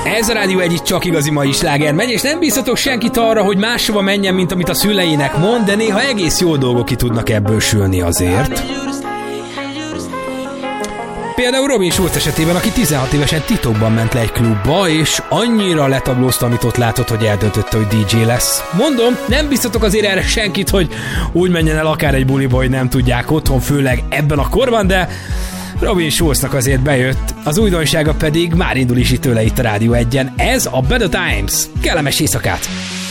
Ez a Rádió egyik csak igazi mai sláger megy, és nem bízhatok senkit arra, hogy máshova menjen, mint amit a szüleinek mond, de néha egész jó dolgok ki tudnak ebből sülni azért. Például Robin Schulz esetében, aki 16 évesen titokban ment le egy klubba, és annyira letaglózta, amit ott látott, hogy eldöntötte, hogy DJ lesz. Mondom, nem biztatok azért erre senkit, hogy úgy menjen el akár egy buliba, hogy nem tudják otthon, főleg ebben a korban, de Robin Schulznak azért bejött, az újdonsága pedig már indul is tőle itt a Rádió 1-en. Ez a Better Times. Kellemes éjszakát!